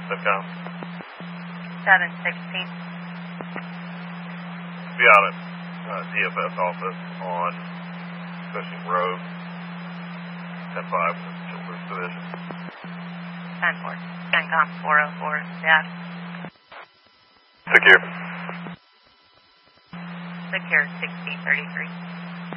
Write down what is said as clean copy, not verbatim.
SIFCOM. 716. Be out at DFS office on Cushing Road, 10-5, Children's Division. 10-4. CENTCOM 404, dash. Secure. Secure 6033.